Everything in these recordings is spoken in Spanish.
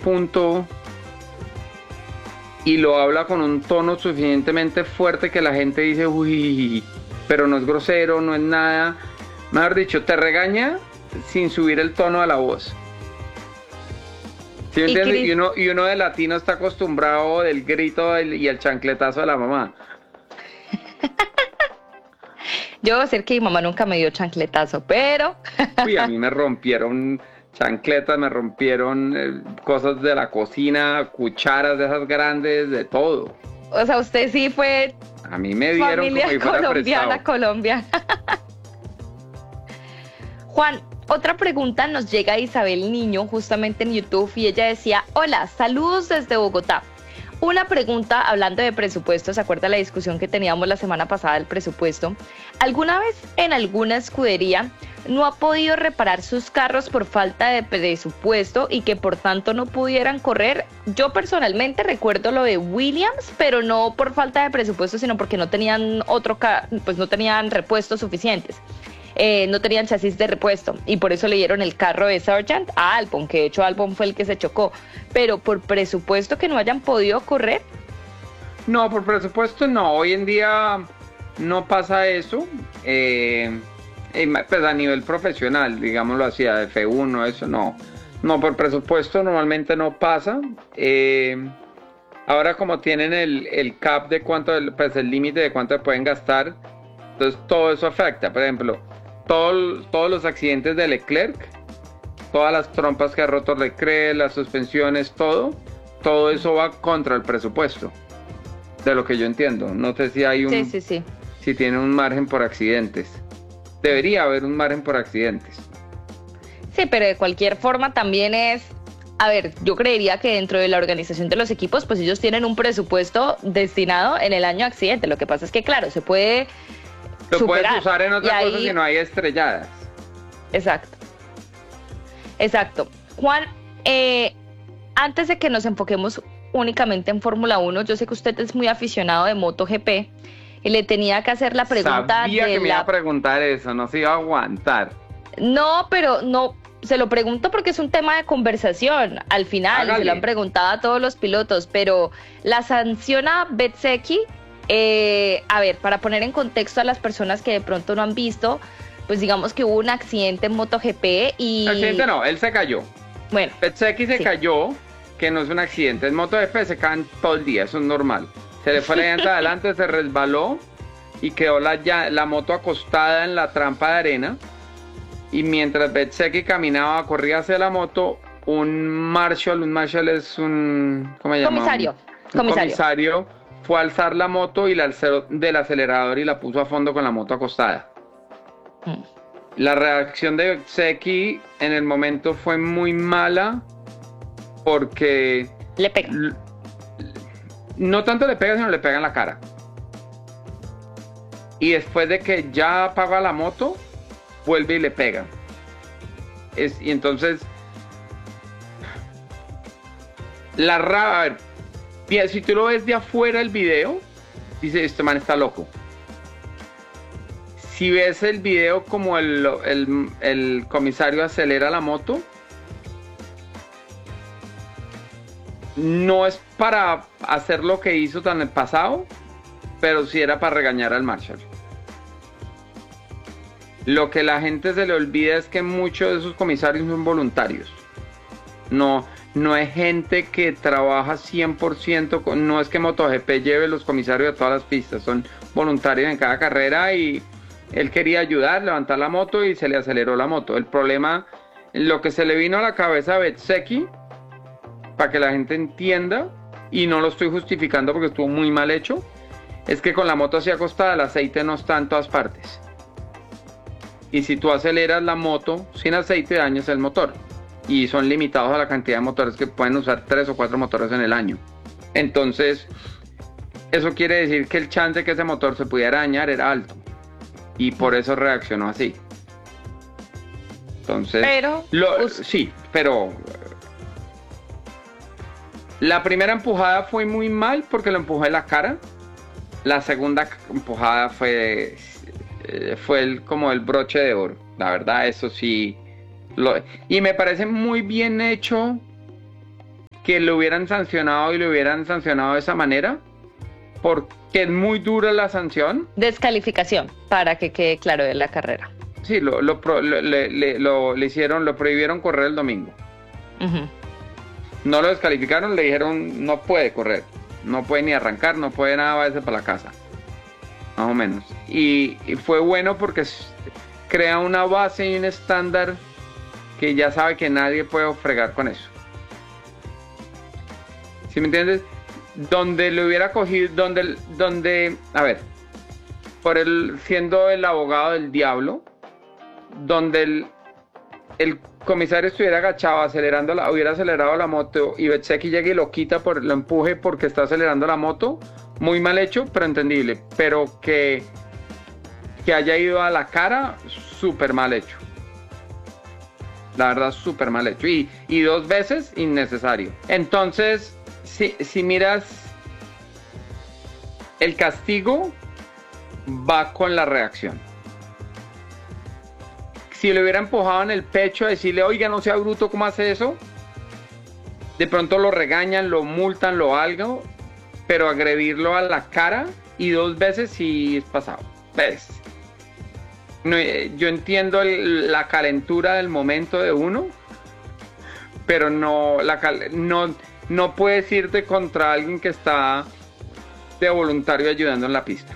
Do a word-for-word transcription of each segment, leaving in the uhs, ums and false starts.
punto y lo habla con un tono suficientemente fuerte que la gente dice, uy, pero no es grosero, no es nada. Mejor dicho, te regaña sin subir el tono a la voz. ¿Sí me entiendes? Y, y, uno, y uno de latino está acostumbrado del grito y el chancletazo de la mamá. Yo debo decir que mi mamá nunca me dio chancletazo, pero... Uy, a mí me rompieron chancletas, me rompieron eh, cosas de la cocina, cucharas de esas grandes, de todo. O sea, usted sí fue... A mí me dieron familia como si fuera colombiana, prestado. Colombia. Juan, otra pregunta nos llega a Isabel Niño, justamente en YouTube, y ella decía, hola, saludos desde Bogotá. Una pregunta, hablando de presupuesto, ¿se acuerda la discusión que teníamos la semana pasada del presupuesto? ¿Alguna vez en alguna escudería no ha podido reparar sus carros por falta de presupuesto y que por tanto no pudieran correr? Yo personalmente recuerdo lo de Williams, pero no por falta de presupuesto, sino porque no tenían otro ca- pues no tenían repuestos suficientes. Eh, no tenían chasis de repuesto y por eso le dieron el carro de Sargent a Albon, que de hecho Albon fue el que se chocó, pero por presupuesto que no hayan podido correr. No, por presupuesto no, hoy en día no pasa eso, eh, pues a nivel profesional, digámoslo así, a F uno, eso no, no, por presupuesto normalmente no pasa. eh, ahora como tienen el, el cap de cuánto, pues el límite de cuánto pueden gastar, entonces todo eso afecta. Por ejemplo, Todo, todos los accidentes de Leclerc, todas las trompas que ha roto Leclerc, las suspensiones, todo, todo eso va contra el presupuesto, de lo que yo entiendo. No sé si hay un, Sí, sí, sí. si tiene un margen por accidentes. Debería haber un margen por accidentes. Sí, pero de cualquier forma también es, a ver, yo creería que dentro de la organización de los equipos, pues ellos tienen un presupuesto destinado en el año accidente. Lo que pasa es que, claro, se puede Lo superar, puedes usar en otras ahí... cosas si no hay estrelladas. Exacto. Exacto. Juan, eh, antes de que nos enfoquemos únicamente en Fórmula uno, yo sé que usted es muy aficionado de MotoGP y le tenía que hacer la pregunta. Sabía de que me la... iba a preguntar eso, no se iba a aguantar. No, pero no, se lo pregunto porque es un tema de conversación al final, Hágale. se lo han preguntado a todos los pilotos, pero la sanción a Bezzecchi, eh, a ver, para poner en contexto a las personas que de pronto no han visto, pues digamos que hubo un accidente en MotoGP y... Accidente no, él se cayó. Bueno. Bezzecchi se sí. cayó, que no es un accidente. En MotoGP se caen todo el día, eso es normal. Se le fue la llanta adelante, se resbaló y quedó la, ya, la moto acostada en la trampa de arena. Y mientras Bezzecchi caminaba, corría hacia la moto, un marshal, un marshal es un... ¿Cómo se llama? Comisario. Un Comisario. comisario fue a alzar la moto y la alzó del acelerador y la puso a fondo con la moto acostada. Mm. La reacción de Bezzecchi en el momento fue muy mala porque... Le pega. No tanto le pega, sino le pega en la cara. Y después de que ya apaga la moto, vuelve y le pega. Es, y entonces... La rabia... A ver, bien, si tú lo ves de afuera el video, dice, este man está loco. Si ves el video como el, el, el comisario acelera la moto, no es para hacer lo que hizo tan en el pasado, pero sí era para regañar al Marshall. Lo que la gente se le olvida es que muchos de esos comisarios son voluntarios. No, no es gente que trabaja cien por ciento, con, no es que MotoGP lleve los comisarios a todas las pistas, son voluntarios en cada carrera y él quería ayudar, levantar la moto y se le aceleró la moto. El problema, lo que se le vino a la cabeza a Bezzecchi, para que la gente entienda, y no lo estoy justificando porque estuvo muy mal hecho, es que con la moto así acostada el aceite no está en todas partes. Y si tú aceleras la moto sin aceite, dañas el motor. Y son limitados a la cantidad de motores que pueden usar tres o cuatro motores en el año. Entonces, eso quiere decir que el chance de que ese motor se pudiera dañar era alto. Y por eso reaccionó así. Entonces, pero, lo, pues, sí, pero la primera empujada fue muy mal porque lo empujó en la cara. La segunda empujada fue, fue el, como el broche de oro. La verdad, eso sí. Lo, y me parece muy bien hecho que lo hubieran sancionado y lo hubieran sancionado de esa manera, porque es muy dura la sanción. Descalificación, para que quede claro de la carrera. Sí, lo, lo, lo, le, le, lo, le hicieron, lo prohibieron correr el domingo. Uh-huh. No lo descalificaron, le dijeron no puede correr, no puede ni arrancar, no puede nada, váyase para la casa, más o menos. Y, y fue bueno porque crea una base y un estándar que ya sabe que nadie puede fregar con eso. ¿Sí me entiendes? Donde le hubiera cogido, donde, donde, a ver, por el, siendo el abogado del diablo, donde el, el comisario estuviera agachado, acelerando la, hubiera acelerado la moto y Bezzecchi llega y lo quita, por, lo empuje porque está acelerando la moto, muy mal hecho, pero entendible. Pero que, que haya ido a la cara, súper mal hecho. La verdad, súper mal hecho. Y, y dos veces innecesario. Entonces, si, si miras, el castigo va con la reacción. Si le hubiera empujado en el pecho a decirle, oiga, no sea bruto, ¿cómo hace eso? De pronto lo regañan, lo multan, lo algo, pero agredirlo a la cara y dos veces sí es pasado. ¿Ves? No, yo entiendo el, la calentura del momento de uno, pero no, la, no, no puedes irte contra alguien que está de voluntario ayudando en la pista.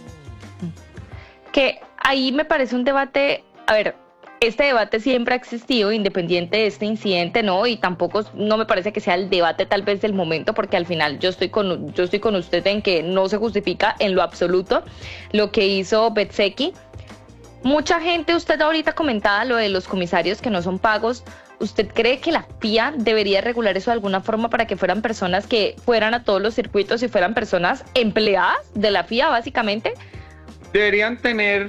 Que ahí me parece un debate, a ver, este debate siempre ha existido, independiente de este incidente, ¿no? Y tampoco, no me parece que sea el debate tal vez del momento, porque al final yo estoy con, yo estoy con usted en que no se justifica en lo absoluto lo que hizo Bezzecchi. Mucha gente, usted ahorita comentaba lo de los comisarios que no son pagos. ¿Usted cree que la F I A debería regular eso de alguna forma para que fueran personas que fueran a todos los circuitos y fueran personas empleadas de la F I A, básicamente? Deberían tener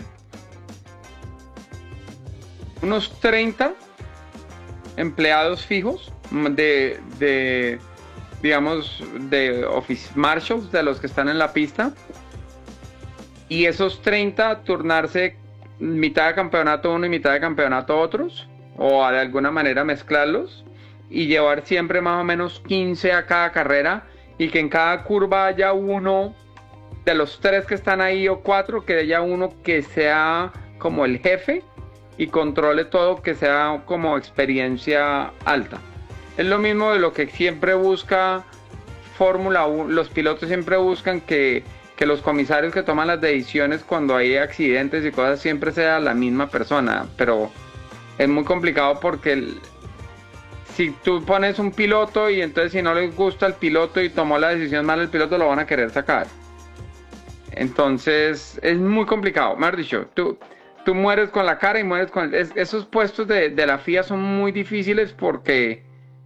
unos treinta empleados fijos de, de digamos, de office marshals, de los que están en la pista, y esos treinta turnarse mitad de campeonato uno y mitad de campeonato otros, o de alguna manera mezclarlos, y llevar siempre más o menos quince a cada carrera, y que en cada curva haya uno de los tres que están ahí o cuatro, que haya uno que sea como el jefe y controle todo, que sea como experiencia alta. Es lo mismo de lo que siempre busca Fórmula uno, los pilotos siempre buscan que, que los comisarios que toman las decisiones cuando hay accidentes y cosas siempre sea la misma persona, pero es muy complicado porque el, si tú pones un piloto y entonces si no les gusta el piloto y tomó la decisión mal el piloto, lo van a querer sacar. Entonces es muy complicado, mejor dicho, tú... Tú mueres con la cara y mueres con... Es, esos puestos de, de la F I A son muy difíciles porque...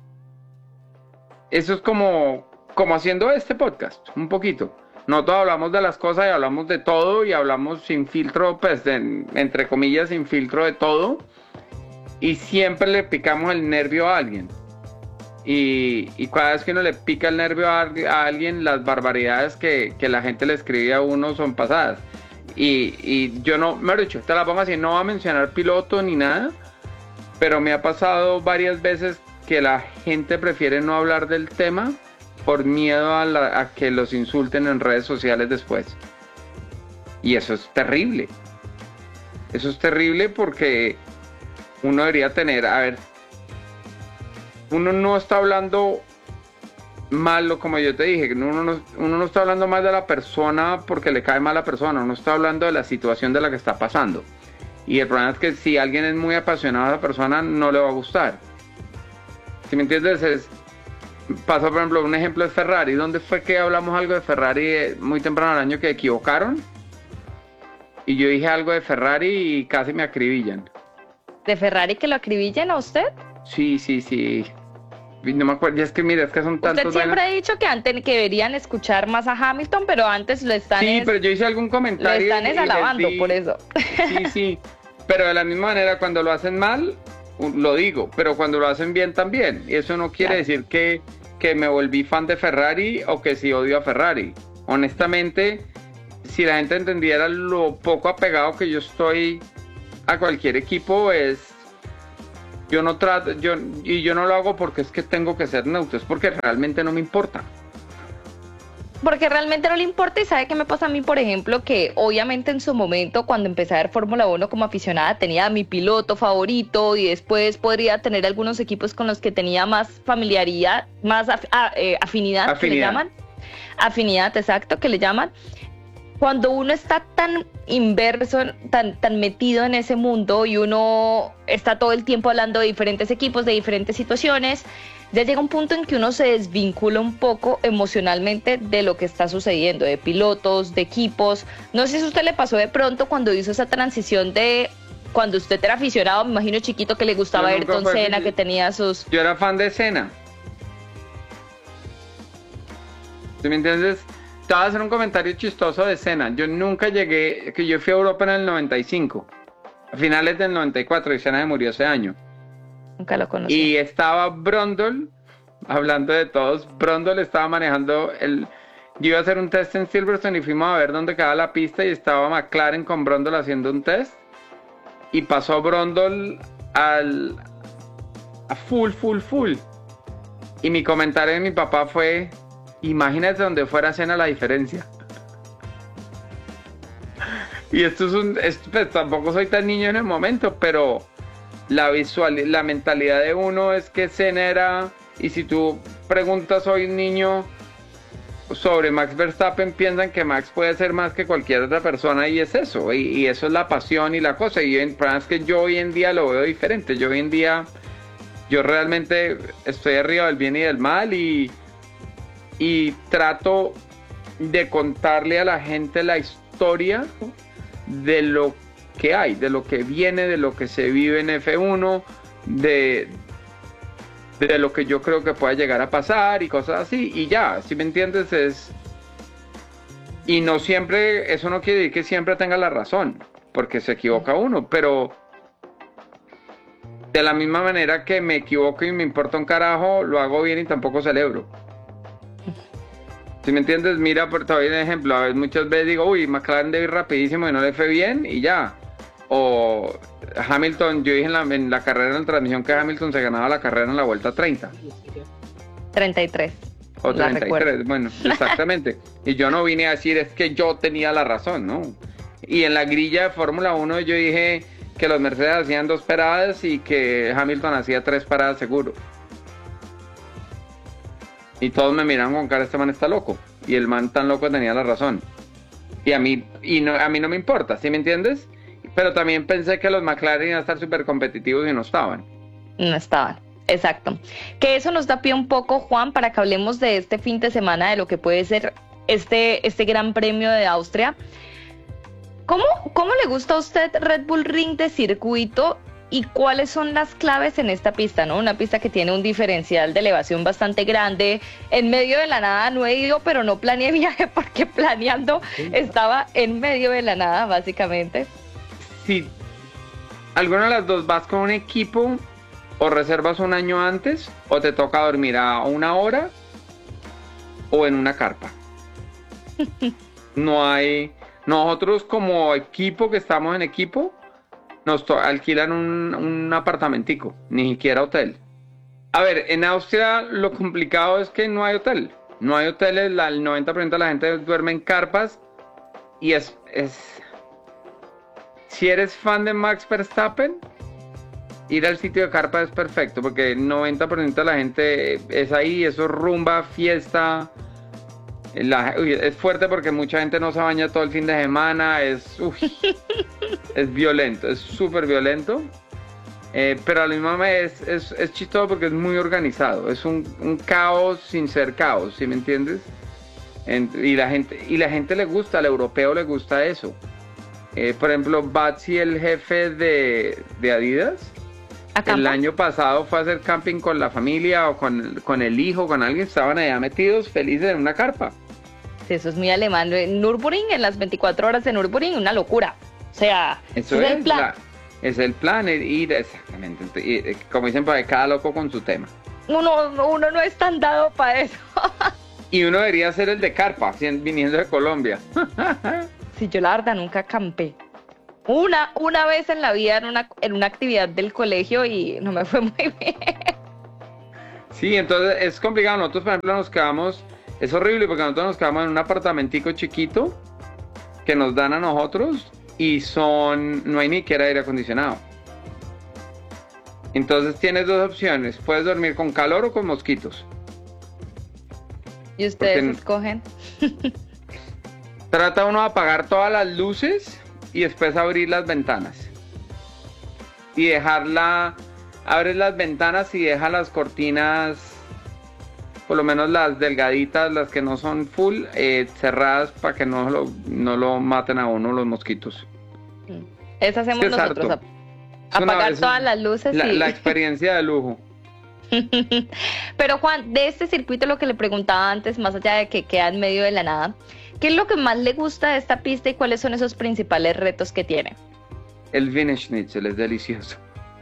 Eso es como, como haciendo este podcast, un poquito. Nosotros hablamos de las cosas y hablamos de todo y hablamos sin filtro, pues, de, entre comillas, sin filtro de todo. Y siempre le picamos el nervio a alguien. Y, y cada vez que uno le pica el nervio a, a alguien, las barbaridades que, que la gente le escribe a uno son pasadas. Y, y yo no, me he dicho, te la pongo así, no va a mencionar piloto ni nada, pero me ha pasado varias veces que la gente prefiere no hablar del tema por miedo a, la, a que los insulten en redes sociales después. Y eso es terrible. Eso es terrible porque uno debería tener, a ver, uno no está hablando malo, como yo te dije, uno no, uno no está hablando más de la persona porque le cae mal a la persona, uno está hablando de la situación de la que está pasando. Y el problema es que si alguien es muy apasionado a la persona, no le va a gustar. ¿Sí me entiendes? Es, pasó, por ejemplo, un ejemplo de Ferrari. ¿Dónde fue que hablamos algo de Ferrari muy temprano al año que equivocaron? Y yo dije algo de Ferrari y casi me acribillan. ¿De Ferrari que lo acribillen a usted? Sí, sí, sí. No me acuerdo, y es que mira, es que son tantos. Usted siempre vainas. ha dicho que antes que deberían escuchar más a Hamilton, pero antes lo están Sí, es, pero yo hice algún comentario. lo están es alabando di, por eso. Sí, sí, pero de la misma manera cuando lo hacen mal, lo digo, pero cuando lo hacen bien también. Y eso no quiere claro. decir que, que me volví fan de Ferrari o que sí odio a Ferrari. Honestamente, si la gente entendiera lo poco apegado que yo estoy a cualquier equipo, es Yo no trato, yo, y yo no lo hago porque es que tengo que ser neutro, es porque realmente no me importa. Porque realmente no le importa. Y sabe qué me pasa a mí, por ejemplo, que obviamente en su momento cuando empecé a ver Fórmula uno como aficionada tenía mi piloto favorito y después podría tener algunos equipos con los que tenía más familiaridad, más af a, eh, afinidad, afinidad, que le llaman. Afinidad, exacto, que le llaman. Cuando uno está tan inverso, tan, tan metido en ese mundo y uno está todo el tiempo hablando de diferentes equipos, de diferentes situaciones, ya llega un punto en que uno se desvincula un poco emocionalmente de lo que está sucediendo, de pilotos, de equipos. No sé si a usted le pasó de pronto cuando hizo esa transición de cuando usted era aficionado, me imagino chiquito, que le gustaba Ayrton Senna, que, que tenía sus... Yo era fan de Senna. ¿Sí me entiendes? Te voy a hacer un comentario chistoso de Senna. Yo nunca llegué, que yo fui a Europa en el noventa y cinco, a finales del noventa y cuatro, y Senna se murió ese año. Nunca lo conocí. Y estaba Brundle, hablando de todos, Brundle estaba manejando el... Yo iba a hacer un test en Silverstone y fuimos a ver dónde quedaba la pista y estaba McLaren con Brundle haciendo un test. Y pasó Brundle al... a full, full, full. Y mi comentario de mi papá fue... Imagínate donde fuera Senna la diferencia. Y esto es un... Esto, pues, tampoco soy tan niño en el momento, pero... La visual, la mentalidad de uno es que Senna era, y si tú preguntas hoy un niño sobre Max Verstappen, piensan que Max puede ser más que cualquier otra persona, y es eso, y, y eso es la pasión y la cosa, y el problema es que yo hoy en día lo veo diferente. Yo hoy en día, yo realmente estoy arriba del bien y del mal, y, y trato de contarle a la gente la historia de lo que que hay, de lo que viene, de lo que se vive en F uno, de, de lo que yo creo que pueda llegar a pasar y cosas así, y ya, si me entiendes, es... Y no siempre, eso no quiere decir que siempre tenga la razón, porque se equivoca uno, pero de la misma manera que me equivoco y me importa un carajo, lo hago bien y tampoco celebro. Si me entiendes, mira, por todavía un ejemplo, a veces, muchas veces digo, uy, McLaren debe ir rapidísimo y no le fue bien, y ya. O Hamilton, yo dije en la, en la carrera, en la transmisión, que Hamilton se ganaba la carrera en la vuelta treinta. treinta y tres. O treinta y tres, bueno, exactamente. Y yo no vine a decir, es que yo tenía la razón, ¿no? Y en la grilla de Fórmula uno yo dije que los Mercedes hacían dos paradas y que Hamilton hacía tres paradas seguro. Y todos me miraron con cara, este man está loco. Y el man tan loco tenía la razón. Y a mí, y no, a mí no me importa, ¿sí me entiendes? Pero también pensé que los McLaren iban a estar súper competitivos y no estaban. No estaban, exacto. Que eso nos da pie un poco, Juan, para que hablemos de este fin de semana, de lo que puede ser este, este Gran Premio de Austria. ¿Cómo, ¿Cómo le gusta a usted Red Bull Ring de circuito y cuáles son las claves en esta pista, ¿no? Una pista que tiene un diferencial de elevación bastante grande. En medio de la nada no he ido, pero no planeé viaje porque planeando estaba en medio de la nada, básicamente. Si alguna de las dos vas con un equipo, o reservas un año antes, o te toca dormir a una hora o en una carpa. No hay... Nosotros como equipo, que estamos en equipo, nos alquilan un, un apartamentico, ni siquiera hotel. A ver, en Austria lo complicado es que no hay hotel. No hay hoteles, la, el noventa por ciento de la gente duerme en carpas, y es... es si eres fan de Max Verstappen, ir al sitio de carpa es perfecto, porque el noventa por ciento de la gente es ahí, eso es rumba, fiesta. La, uy, es fuerte porque mucha gente no se baña todo el fin de semana, es, uy, es violento, es súper violento. Eh, pero a la misma vez es, es, es chistoso porque es muy organizado, es un, un caos sin ser caos, ¿sí me entiendes? En, y, la gente, y la gente le gusta, al europeo le gusta eso. Eh, por ejemplo, Batsy, el jefe de, de Adidas, el año pasado fue a hacer camping con la familia o con, con el hijo, con alguien, estaban allá metidos felices en una carpa. Sí, eso es muy alemán. En Nürburgring, en las veinticuatro horas de Nürburgring, una locura. O sea, eso es, es el plan. La, es el plan, ir exactamente. Y, como dicen por ahí, cada loco con su tema. Uno, uno no es tan dado para eso. Y uno debería ser el de carpa, viniendo de Colombia. Si yo la verdad nunca campé. Una, una vez en la vida en una, en una actividad del colegio y no me fue muy bien. Sí, entonces es complicado. Nosotros, por ejemplo, nos quedamos, es horrible porque nosotros nos quedamos en un apartamentico chiquito que nos dan a nosotros y son, no hay ni siquiera aire acondicionado. Entonces tienes dos opciones, puedes dormir con calor o con mosquitos. ¿Y ustedes Porque escogen? trata uno de apagar todas las luces y después abrir las ventanas. Y dejarla, abres las ventanas y dejas las cortinas, por lo menos las delgaditas, las que no son full, eh, cerradas para que no lo, no lo maten a uno los mosquitos. Eso hacemos Es que es nosotros, harto. ap- Es una- apagar es todas las luces La, y... la experiencia de lujo. Pero Juan, de este circuito lo que le preguntaba antes, más allá de que queda en medio de la nada, ¿qué es lo que más le gusta de esta pista y cuáles son esos principales retos que tiene? El Wiener Schnitzel es delicioso.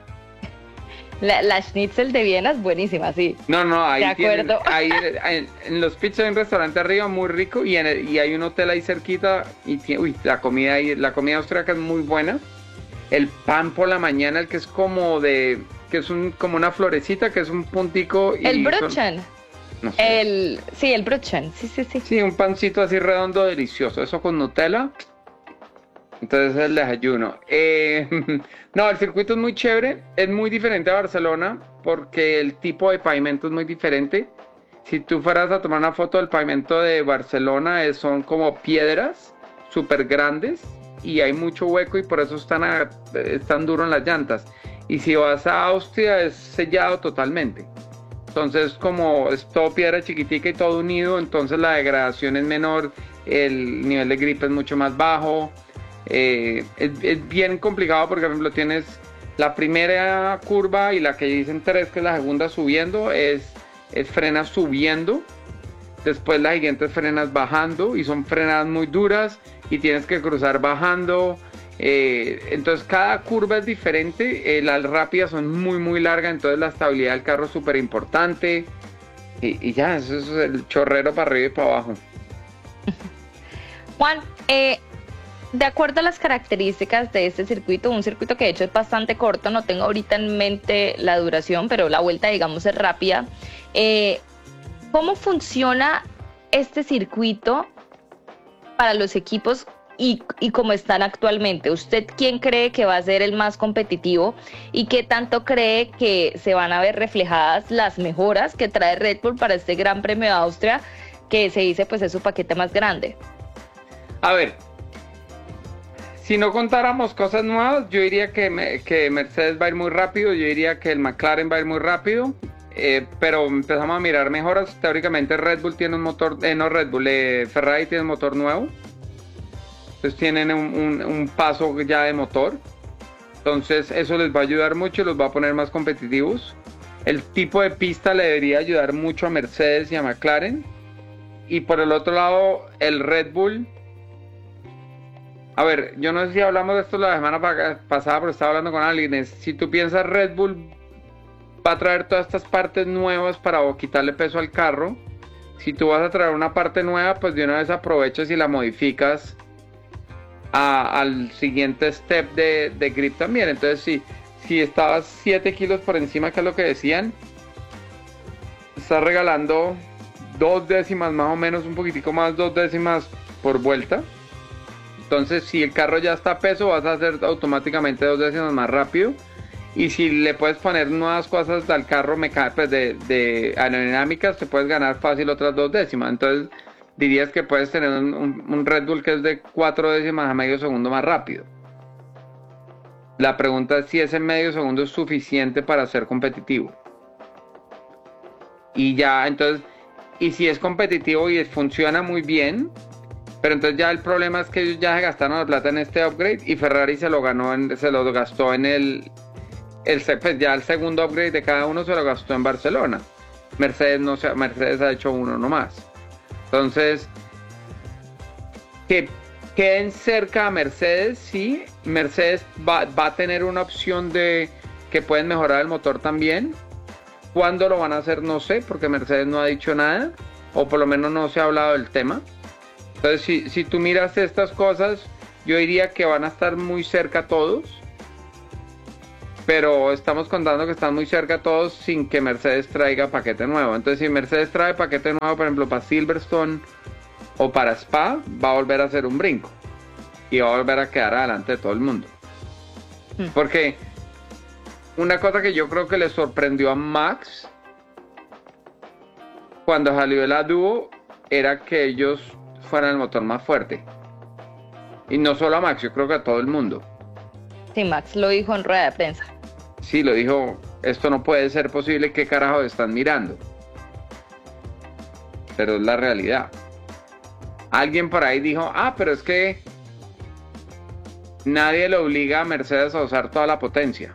La, la schnitzel de Viena es buenísima, sí. No, no, ahí De tienen, acuerdo. ahí, en, en Los Pizzas hay un restaurante arriba muy rico y, en el- y hay un hotel ahí cerquita y tiene, uy, la comida ahí, la comida austríaca es muy buena. El pan por la mañana, el que es como de, que es un, como una florecita, que es un puntico y El son- Brötchen. no sé. El, sí, el Brötchen, sí, sí, sí. Sí, un pancito así redondo delicioso, eso con Nutella. Entonces el desayuno. Eh, no, el circuito es muy chévere, es muy diferente a Barcelona porque el tipo de pavimento es muy diferente. Si tú fueras a tomar una foto del pavimento de Barcelona, eh, son como piedras súper grandes y hay mucho hueco y por eso están, a- están duros en las llantas. Y si vas a Austria es sellado totalmente. Entonces como es todo piedra chiquitica y todo unido, entonces la degradación es menor, el nivel de gripe es mucho más bajo. Eh, es, es bien complicado porque, por ejemplo, tienes la primera curva y la que dicen tres, que es la segunda subiendo, es, es frenas subiendo. Después las siguientes frenas bajando y son frenadas muy duras y tienes que cruzar bajando. Eh, entonces cada curva es diferente. Eh, las rápidas son muy muy largas, entonces la estabilidad del carro es súper importante. Y, y ya, eso es el chorrero para arriba y para abajo. Juan, eh, de acuerdo a las características de este circuito, un circuito que de hecho es bastante corto, no tengo ahorita en mente la duración, pero la vuelta digamos es rápida. Eh, ¿Cómo funciona este circuito para los equipos y, y cómo están actualmente? ¿Usted quién cree que va a ser el más competitivo y qué tanto cree que se van a ver reflejadas las mejoras que trae Red Bull para este Gran Premio de Austria, que se dice pues es su paquete más grande? A ver, si no contáramos cosas nuevas, yo diría que, me- que Mercedes va a ir muy rápido, yo diría que el McLaren va a ir muy rápido, eh, pero empezamos a mirar mejoras. Teóricamente Red Bull tiene un motor, eh, no Red Bull, eh, Ferrari tiene un motor nuevo, entonces tienen un, un- un paso ya de motor, entonces eso les va a ayudar mucho y los va a poner más competitivos. El tipo de pista le debería ayudar mucho a Mercedes y a McLaren, y por el otro lado el Red Bull. A ver, yo no sé si hablamos de esto la semana pa- pasada, pero estaba hablando con alguien. es, Si tú piensas Red Bull va a traer todas estas partes nuevas para quitarle peso al carro, si tú vas a traer una parte nueva, pues de una vez aprovechas y la modificas a- al siguiente step de, de grip también. Entonces, si, si estabas siete kilos por encima, que es lo que decían, estás regalando dos décimas más o menos, un poquitico más, dos décimas por vuelta. Entonces, si el carro ya está a peso, vas a hacer automáticamente dos décimas más rápido. Y si le puedes poner nuevas cosas al carro meca- pues de, de aerodinámicas, te puedes ganar fácil otras dos décimas. Entonces, dirías que puedes tener un, un- un Red Bull que es de cuatro décimas a medio segundo más rápido. La pregunta es si ese medio segundo es suficiente para ser competitivo. Y ya, entonces, y si es competitivo y funciona muy bien. Pero entonces ya el problema es que ellos ya se gastaron la plata en este upgrade y Ferrari se lo ganó en, se lo gastó en el, el se- pues ya el segundo upgrade de cada uno se lo gastó en Barcelona. Mercedes no se, Mercedes ha hecho uno nomás. Entonces, que queden cerca a Mercedes, sí. Mercedes va, va a tener una opción de que pueden mejorar el motor también. ¿Cuándo lo van a hacer? No sé, porque Mercedes no ha dicho nada, o por lo menos no se ha hablado del tema. Entonces, si, si tú miras estas cosas, yo diría que van a estar muy cerca todos, pero estamos contando que están muy cerca todos sin que Mercedes traiga paquete nuevo. Entonces, si Mercedes trae paquete nuevo, por ejemplo, para Silverstone o para Spa, va a volver a hacer un brinco y va a volver a quedar adelante de todo el mundo. Hmm. Porque una cosa que yo creo que le sorprendió a Max cuando salió la Duo era que ellos fueran el motor más fuerte. Y no solo a Max, yo creo que a todo el mundo. Sí, Max lo dijo en rueda de prensa. Sí, lo dijo, esto no puede ser posible, ¿qué carajo están mirando? Pero es la realidad. Alguien por ahí dijo, ah, pero es que nadie le obliga a Mercedes a usar toda la potencia.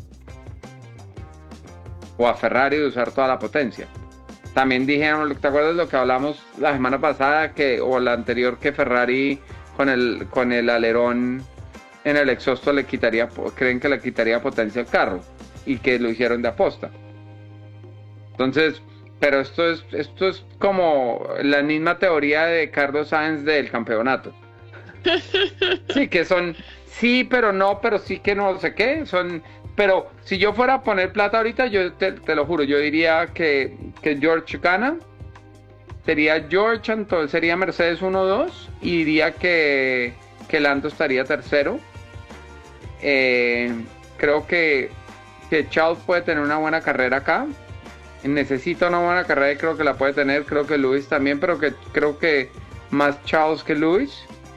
O a Ferrari de usar toda la potencia. También dijeron, ¿te acuerdas de lo que hablamos la semana pasada que, o la anterior, que Ferrari con el, con el alerón en el exhausto le quitaría, creen que le quitaría potencia al carro y que lo hicieron de aposta? Entonces, pero esto es, esto es como la misma teoría de Carlos Sainz del campeonato. Sí, que son sí, pero no, pero sí que no sé qué, son, pero si yo fuera a poner plata ahorita, yo te, te lo juro, yo diría que, que George gana, sería George, entonces sería Mercedes uno dos, y diría que, que Lando estaría tercero. Eh, creo que, que Charles puede tener una buena carrera acá, necesita una buena carrera y creo que la puede tener, creo que Lewis también, pero que creo que más Charles que Lewis.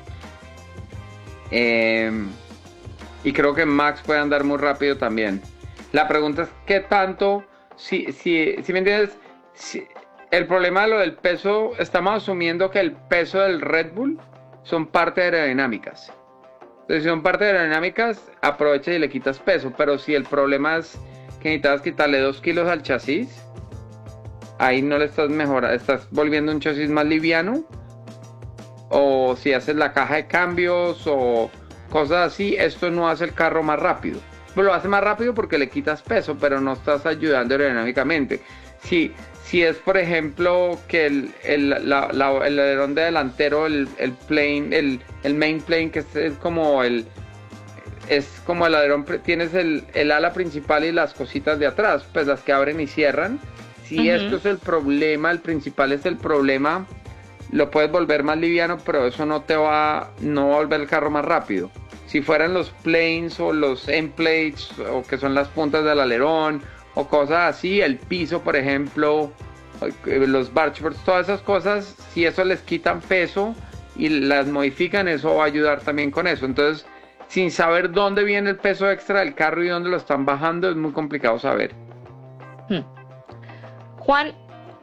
Eh, y creo que Max puede andar muy rápido también. La pregunta es qué tanto, si, si, si me entiendes, si, el problema de lo del peso, estamos asumiendo que el peso del Red Bull son parte de aerodinámicas. Entonces, si son parte de aerodinámicas, aprovecha y le quitas peso. Pero si el problema es que necesitas quitarle dos kilos al chasis, ahí no le estás mejorando, estás volviendo un chasis más liviano. O si haces la caja de cambios o cosas así, esto no hace el carro más rápido. Pues lo hace más rápido porque le quitas peso, pero no estás ayudando aerodinámicamente. Si, si es, por ejemplo, que el, el, la, la, el alerón de delantero, el, el plane, el, el main plane, que es, es como el es como el alerón, tienes el, el ala principal y las cositas de atrás, pues las que abren y cierran. Si uh-huh. esto es el problema, el principal es el problema, lo puedes volver más liviano, pero eso no te va, no va a volver el carro más rápido. Si fueran los planes o los end plates, o que son las puntas del alerón, o cosas así, el piso, por ejemplo, los bargeboards, todas esas cosas, si eso les quitan peso y las modifican, eso va a ayudar también con eso. Entonces, sin saber dónde viene el peso extra del carro y dónde lo están bajando, es muy complicado saber. Hmm. Juan,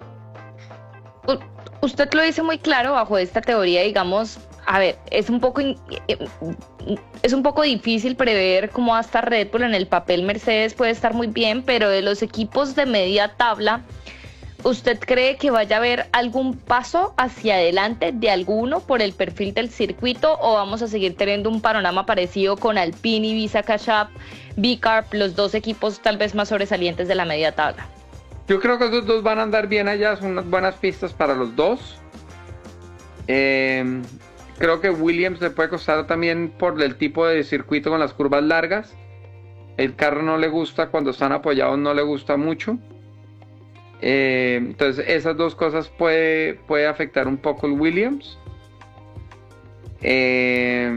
usted lo dice muy claro bajo esta teoría, digamos, a ver, es un poco es un poco difícil prever cómo va a estar Red Bull. En el papel Mercedes puede estar muy bien, pero de los equipos de media tabla, ¿usted cree que vaya a haber algún paso hacia adelante de alguno por el perfil del circuito, o vamos a seguir teniendo un panorama parecido con Alpine, Ibiza, Cash-Up, B-Carb, los dos equipos tal vez más sobresalientes de la media tabla? Yo creo que esos dos van a andar bien allá, son unas buenas pistas para los dos. Eh, creo que Williams le puede costar también por el tipo de circuito con las curvas largas. El carro no le gusta, cuando están apoyados no le gusta mucho. Eh, entonces esas dos cosas puede, puede afectar un poco el Williams. Eh,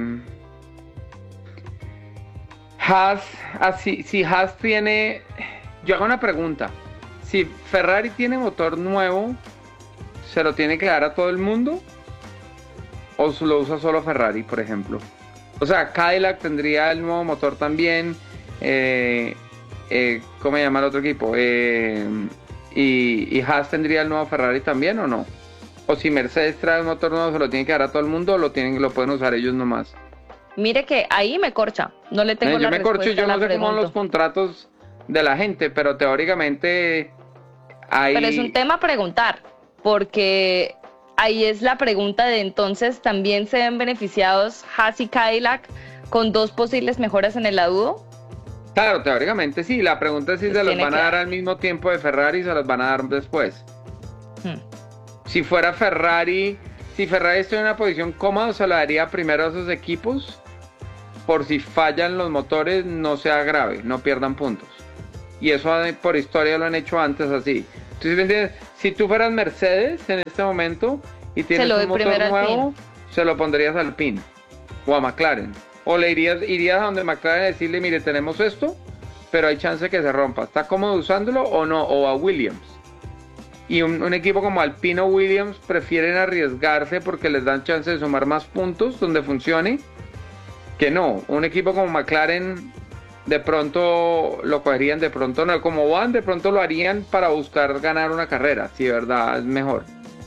Haas, así, si Haas tiene, yo hago una pregunta. Si Ferrari tiene motor nuevo, ¿se lo tiene que dar a todo el mundo? ¿O lo usa solo Ferrari, por ejemplo? O sea, Cadillac tendría el nuevo motor también. Eh, eh, ¿Cómo se llama el otro equipo? Eh, y, ¿Y Haas tendría el nuevo Ferrari también o no? O si Mercedes trae un motor nuevo, ¿se lo tiene que dar a todo el mundo o lo, tienen, lo pueden usar ellos nomás? Mire que ahí me corcha. No le tengo eh, la respuesta. Yo me corcho y yo no sé pregunto. cómo son los contratos de la gente, pero teóricamente... Ahí... Pero es un tema a preguntar, porque ahí es la pregunta de entonces, ¿también se ven beneficiados Haas y Cadillac con dos posibles mejoras en el Aduo? Claro, teóricamente sí. La pregunta es si pues se los van a dar al mismo tiempo de Ferrari o se los van a dar después. Hmm. Si fuera Ferrari, si Ferrari está en una posición cómoda, se la daría primero a esos equipos, por si fallan los motores, no sea grave, no pierdan puntos. Y eso por historia lo han hecho antes así. Entonces, ¿me entiendes? Si tú fueras Mercedes en este momento y tienes un motor nuevo, se lo pondrías al Alpine o a McLaren. O le irías, irías a donde McLaren a decirle, mire, tenemos esto, pero hay chance que se rompa. ¿Está cómodo usándolo o no? O a Williams. Y un, un equipo como Alpine o Williams prefieren arriesgarse porque les dan chance de sumar más puntos donde funcione, que no. Un equipo como McLaren de pronto lo cogerían, de pronto no. Como van, de pronto lo harían para buscar ganar una carrera, si de verdad es mejor.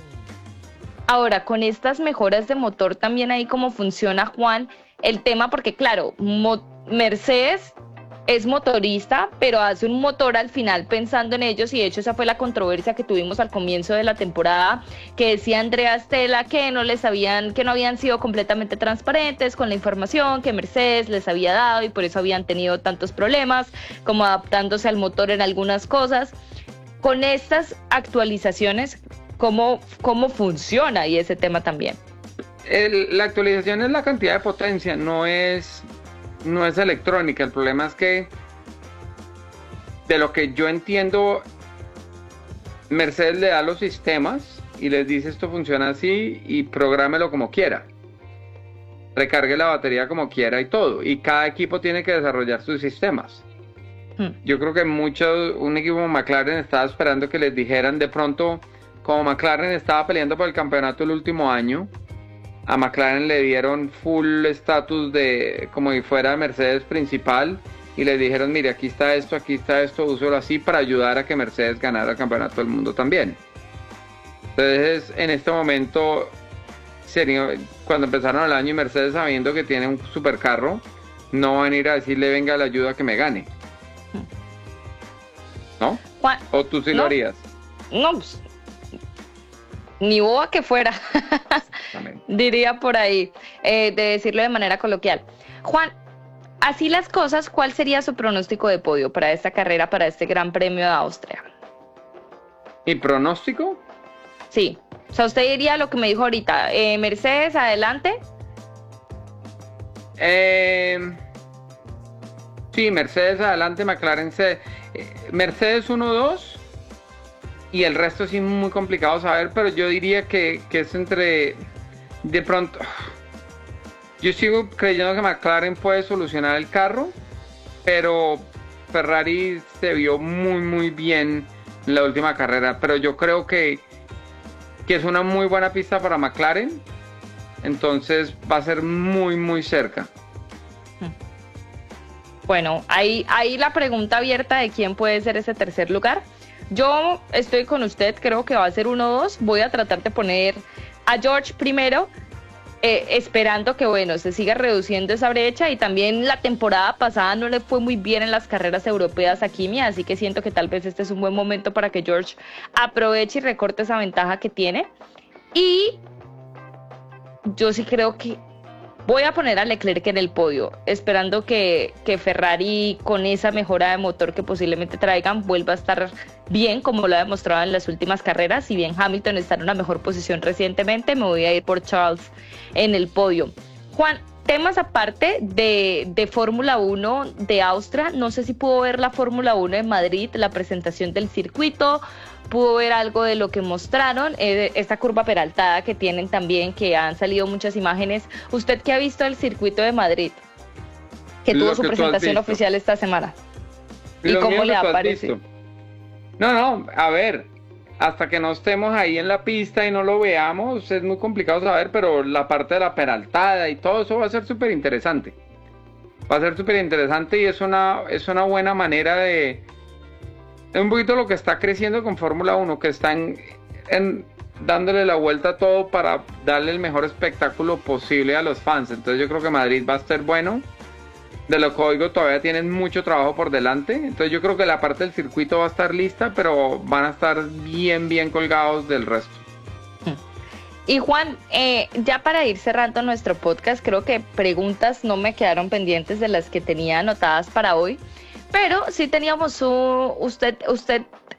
Ahora, con estas mejoras de motor también ahí cómo funciona, Juan, el tema, porque claro, Mercedes es motorista, pero hace un motor al final pensando en ellos, y de hecho esa fue la controversia que tuvimos al comienzo de la temporada, que decía Andrea Stella que no les habían, que no habían sido completamente transparentes con la información que Mercedes les había dado y por eso habían tenido tantos problemas, como adaptándose al motor en algunas cosas. Con estas actualizaciones, ¿cómo, cómo funciona y ese tema también? El, la actualización es la cantidad de potencia, no es... no es electrónica. El problema es que, de lo que yo entiendo, Mercedes le da los sistemas y les dice esto funciona así y prográmelo como quiera, recargue la batería como quiera y todo, y cada equipo tiene que desarrollar sus sistemas. hmm. Yo creo que muchos, un equipo como McLaren estaba esperando que les dijeran de pronto, como McLaren estaba peleando por el campeonato el último año, a McLaren le dieron full estatus de como si fuera Mercedes principal y le dijeron, mire, aquí está esto, aquí está esto, úselo así para ayudar a que Mercedes ganara el campeonato del mundo también. Entonces, en este momento, sería, cuando empezaron el año y Mercedes sabiendo que tiene un supercarro, no van a ir a decirle, venga, la ayuda que me gane. ¿No? Juan, ¿O tú sí no, lo harías? No, pues, ni boba que fuera, diría por ahí, eh, de decirlo de manera coloquial. Juan, así las cosas, ¿cuál sería su pronóstico de podio para esta carrera, para este Gran Premio de Austria? ¿Mi pronóstico? Sí, o sea, usted diría lo que me dijo ahorita, eh, Mercedes, adelante. Eh, sí, Mercedes adelante, McLaren se... Eh, Mercedes uno dos. Y el resto sí es muy complicado saber, pero yo diría que, que es entre, de pronto, yo sigo creyendo que McLaren puede solucionar el carro, pero Ferrari se vio muy muy bien en la última carrera, pero yo creo que, que es una muy buena pista para McLaren, entonces va a ser muy muy cerca. Bueno, ahí, ahí la pregunta abierta de quién puede ser ese tercer lugar. Yo estoy con usted, creo que va a ser uno dos. Voy a tratar de poner a George primero, eh, esperando que, bueno, se siga reduciendo esa brecha. Y también la temporada pasada no le fue muy bien en las carreras europeas a Kimi, así que siento que tal vez este es un buen momento para que George aproveche y recorte esa ventaja que tiene. Y yo sí creo que voy a poner a Leclerc en el podio, esperando que, que Ferrari, con esa mejora de motor que posiblemente traigan, vuelva a estar bien, como lo ha demostrado en las últimas carreras. Si bien Hamilton está en una mejor posición recientemente, me voy a ir por Charles en el podio. Juan, temas aparte de, de Fórmula uno de Austria, no sé si pudo ver la Fórmula uno en Madrid, la presentación del circuito, pudo ver algo de lo que mostraron, eh, esta curva peraltada que tienen también, que han salido muchas imágenes. ¿Usted qué ha visto del circuito de Madrid, que lo tuvo su que presentación oficial esta semana? ¿Y lo cómo le ha has parecido? Visto. No, no, a ver, hasta que no estemos ahí en la pista y no lo veamos, es muy complicado saber, pero la parte de la peraltada y todo eso va a ser súper interesante. Va a ser súper interesante y es una, es una buena manera de... Es un poquito lo que está creciendo con Fórmula uno, que están en, dándole la vuelta a todo para darle el mejor espectáculo posible a los fans. Entonces yo creo que Madrid va a ser bueno. De lo que oigo, todavía tienen mucho trabajo por delante. Entonces yo creo que la parte del circuito va a estar lista, pero van a estar bien, bien colgados del resto. Y Juan, eh, ya para ir cerrando nuestro podcast, creo que preguntas no me quedaron pendientes de las que tenía anotadas para hoy. Pero sí teníamos un, usted, usted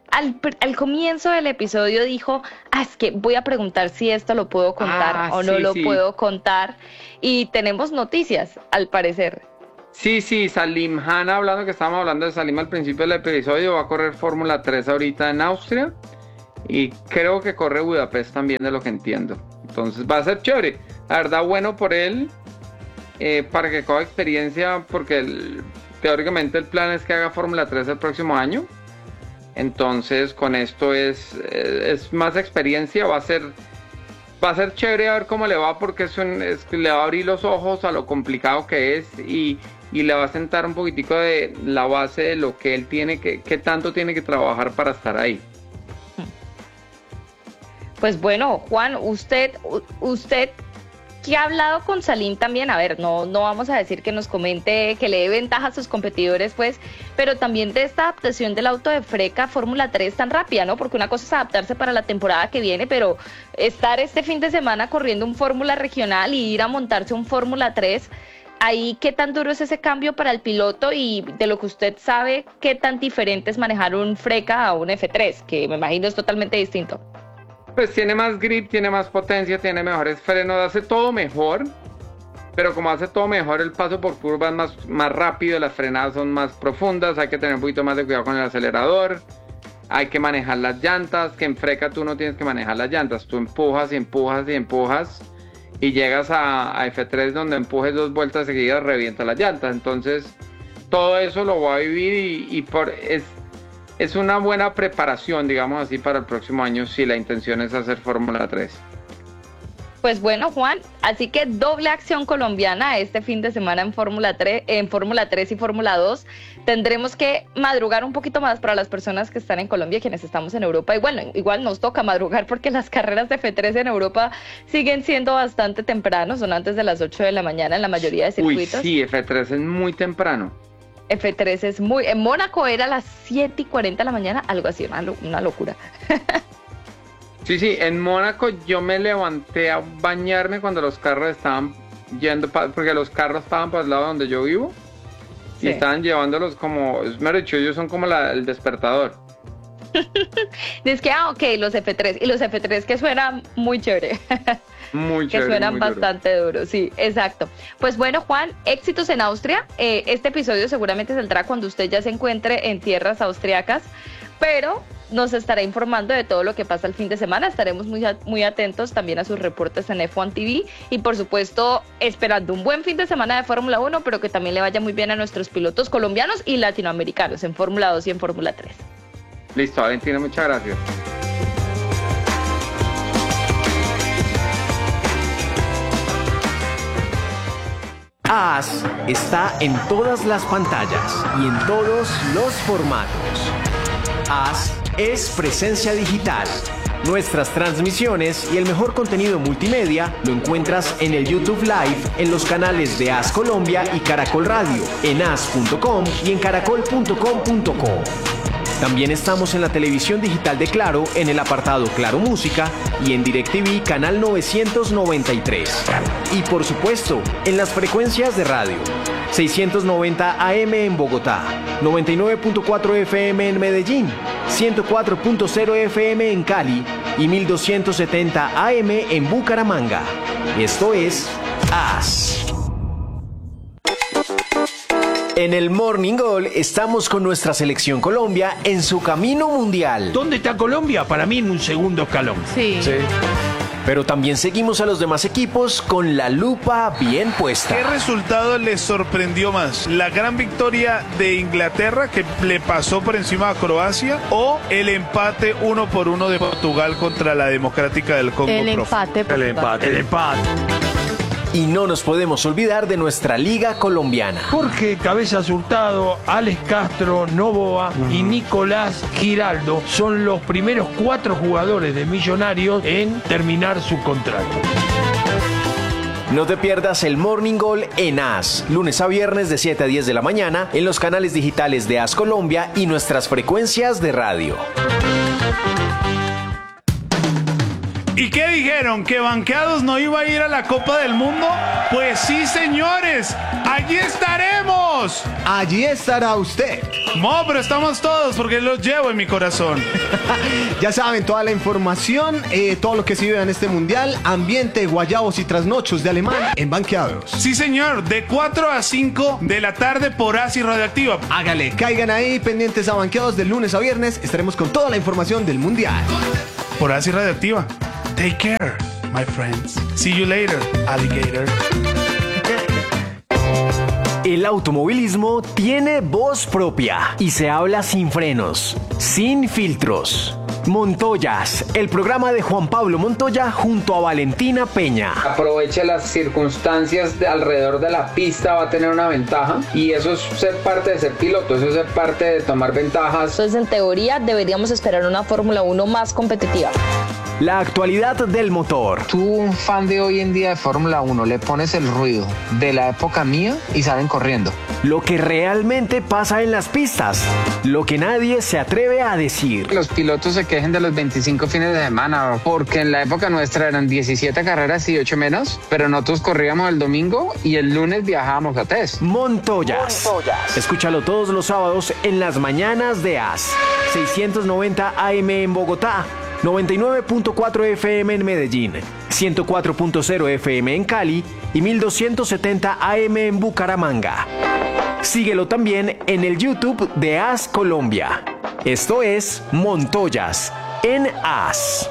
al, al comienzo del episodio dijo, ah, es que voy a preguntar si esto lo puedo contar Ah, o no sí, lo sí. puedo contar. Y tenemos noticias, al parecer. Sí, sí, Salim Han, hablando que estábamos hablando de Salim al principio del episodio, va a correr Fórmula tres ahorita en Austria y creo que corre Budapest también, de lo que entiendo. Entonces va a ser chévere, la verdad, bueno por él, eh, para que coja experiencia, porque el, teóricamente el plan es que haga Fórmula tres el próximo año. Entonces con esto es, es más experiencia, va a ser... Va a ser chévere a ver cómo le va, porque es un, es, le va a abrir los ojos a lo complicado que es y, y le va a sentar un poquitico de la base de lo que él tiene que, que tanto tiene que trabajar para estar ahí. Pues bueno, Juan, usted, usted que ha hablado con Salim también, a ver, no, no vamos a decir que nos comente, que le dé ventaja a sus competidores, pues, pero también de esta adaptación del auto de Freca Fórmula tres tan rápida, ¿no? Porque una cosa es adaptarse para la temporada que viene, pero estar este fin de semana corriendo un Fórmula regional y ir a montarse un Fórmula tres, ahí, ¿qué tan duro es ese cambio para el piloto? Y de lo que usted sabe, ¿qué tan diferente es manejar un Freca a un F tres? Que me imagino es totalmente distinto. Pues tiene más grip, tiene más potencia, tiene mejores frenos, hace todo mejor, pero como hace todo mejor, el paso por curva es más, más rápido, las frenadas son más profundas, hay que tener un poquito más de cuidado con el acelerador, hay que manejar las llantas, que en Freca tú no tienes que manejar las llantas, tú empujas y empujas y empujas y llegas a, a F tres donde empujes dos vueltas seguidas, revienta las llantas. Entonces todo eso lo voy a vivir y, y por... es Es una buena preparación, digamos así, para el próximo año, si la intención es hacer Fórmula tres. Pues bueno, Juan, así que doble acción colombiana este fin de semana en Fórmula tres, en Fórmula tres y Fórmula dos. Tendremos que madrugar un poquito más para las personas que están en Colombia, quienes estamos en Europa. Y bueno, igual nos toca madrugar porque las carreras de F tres en Europa siguen siendo bastante temprano, son antes de las ocho de la mañana en la mayoría de circuitos. Uy, sí, F tres es muy temprano. F tres es muy... En Mónaco era a las siete y cuarenta de la mañana, algo así, una, una locura. Sí, sí, en Mónaco yo me levanté a bañarme cuando los carros estaban yendo, pa, porque los carros estaban para el lado donde yo vivo, sí. Y estaban llevándolos como, me he dicho, ellos son como la, el despertador. Es que, ah, ok, los F tres, y los F tres que suenan muy chévere. Muy chévere, que suenan muy bastante duros, duro, sí, exacto. Pues bueno, Juan, éxitos en Austria. Eh, este episodio seguramente saldrá cuando usted ya se encuentre en tierras austriacas, pero nos estará informando de todo lo que pasa el fin de semana. Estaremos muy, muy atentos también a sus reportes en F uno T V y por supuesto esperando un buen fin de semana de Fórmula uno, pero que también le vaya muy bien a nuestros pilotos colombianos y latinoamericanos en Fórmula dos y en Fórmula tres. Listo, Valentina, muchas gracias. As está en todas las pantallas y en todos los formatos. As es presencia digital. Nuestras transmisiones y el mejor contenido multimedia lo encuentras en el YouTube Live, en los canales de As Colombia y Caracol Radio, en as punto com y en caracol punto com punto co. También estamos en la televisión digital de Claro, en el apartado Claro Música y en DirecTV canal novecientos noventa y tres. Y por supuesto, en las frecuencias de radio. seiscientos noventa A M en Bogotá, noventa y nueve punto cuatro F M en Medellín, ciento cuatro punto cero F M en Cali y mil doscientos setenta A M en Bucaramanga. Esto es As. En el Morning Goal estamos con nuestra selección Colombia en su camino mundial. ¿Dónde está Colombia? Para mí en un segundo escalón. Sí. Sí. Pero también seguimos a los demás equipos con la lupa bien puesta. ¿Qué resultado les sorprendió más? ¿La gran victoria de Inglaterra que le pasó por encima a Croacia o el empate uno por uno de Portugal contra la Democrática del Congo? El profe? empate. El empate. El empate. Y no nos podemos olvidar de nuestra liga colombiana. Jorge Cabezas Hurtado, Alex Castro, Novoa y Nicolás Giraldo son los primeros cuatro jugadores de Millonarios en terminar su contrato. No te pierdas el Morning Goal en As, lunes a viernes de siete a diez de la mañana en los canales digitales de As Colombia y nuestras frecuencias de radio. ¿Y qué dijeron? ¿Que Banqueados no iba a ir a la Copa del Mundo? Pues sí, señores. ¡Allí estaremos! Allí estará usted. Mo, pero estamos todos porque los llevo en mi corazón. Ya saben, toda la información, eh, todo lo que se vive en este mundial, ambiente, guayabos y trasnochos de alemán en Banqueados. Sí, señor, de cuatro a cinco de la tarde por Asi Radioactiva. Hágale, caigan ahí pendientes a Banqueados de lunes a viernes. Estaremos con toda la información del mundial. Por Asi Radioactiva. Take care, my friends. See you later, alligator. El automovilismo tiene voz propia y se habla sin frenos, sin filtros. Montoyas, el programa de Juan Pablo Montoya junto a Valentina Peña. Aproveche las circunstancias de alrededor de la pista, va a tener una ventaja y eso es ser parte de ser piloto, eso es ser parte de tomar ventajas. Entonces, en teoría, deberíamos esperar una Fórmula uno más competitiva. La actualidad del motor. Tú, un fan de hoy en día de Fórmula uno, le pones el ruido de la época mía y salen corriendo. Lo que realmente pasa en las pistas. Lo que nadie se atreve a decir. Los pilotos se quejen de los veinticinco fines de semana, porque en la época nuestra eran diecisiete carreras y ocho menos, pero nosotros corríamos el domingo y el lunes viajábamos a test. Montoyas. Montoyas. Escúchalo todos los sábados en las mañanas de A S. seiscientos noventa A M en Bogotá. noventa y nueve punto cuatro F M en Medellín, ciento cuatro punto cero F M en Cali y mil doscientos setenta A M en Bucaramanga. Síguelo también en el YouTube de A S Colombia. Esto es Montoyas en A S.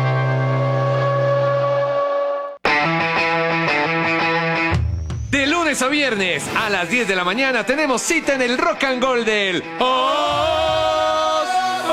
De lunes a viernes a las diez de la mañana tenemos cita en el Rock and Roll del Os.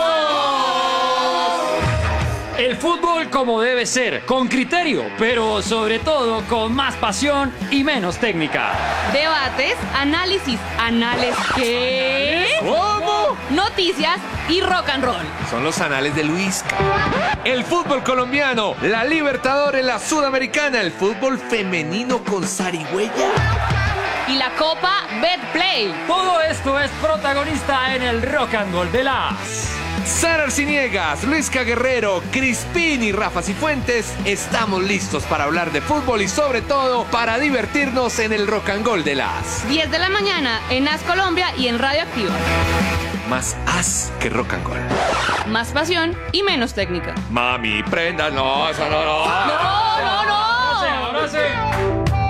El fútbol como debe ser, con criterio, pero sobre todo con más pasión y menos técnica. Debates, análisis, anales, ¿qué? ¿Cómo? Noticias y rock and roll. Son los anales de Luis. El fútbol colombiano, la Libertadores, la Sudamericana, el fútbol femenino con zarigüeya. Y la Copa Betplay. Todo esto es protagonista en el Rock and Roll de las... Sara Arciniegas, Luisca Guerrero, Crispín y Rafa Cifuentes, estamos listos para hablar de fútbol y sobre todo para divertirnos en el Rock and Roll de las diez de la mañana en A S Colombia y en Radioactiva. Más as que rock and roll. Más pasión y menos técnica. Mami, prenda, no, eso no, no. No, no, no. Ahora sí, ahora sí.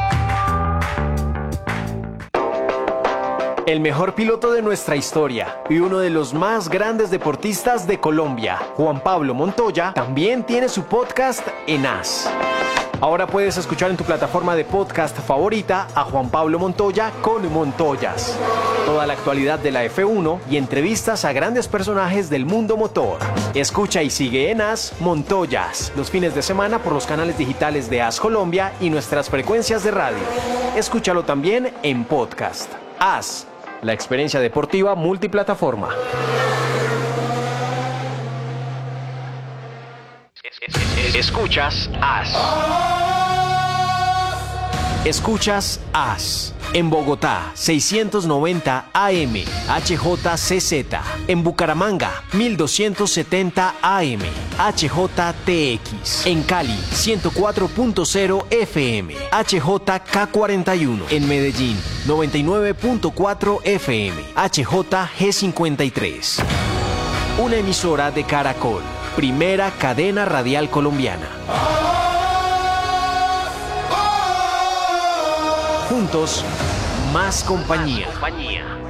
El mejor piloto de nuestra historia y uno de los más grandes deportistas de Colombia, Juan Pablo Montoya, también tiene su podcast en A S. Ahora puedes escuchar en tu plataforma de podcast favorita a Juan Pablo Montoya con Montoyas. Toda la actualidad de la F uno y entrevistas a grandes personajes del mundo motor. Escucha y sigue en A S Montoyas los fines de semana por los canales digitales de A S Colombia y nuestras frecuencias de radio. Escúchalo también en podcast. A S, la experiencia deportiva multiplataforma. Escuchas A S. Escuchas A S. En Bogotá, seiscientos noventa A M, H J C Z. En Bucaramanga, mil doscientos setenta A M, H J T X. En Cali, ciento cuatro punto cero F M, H J K cuarenta y uno. En Medellín, noventa y nueve punto cuatro F M, H J G cincuenta y tres. Una emisora de Caracol, primera cadena radial colombiana. Juntos, más compañía.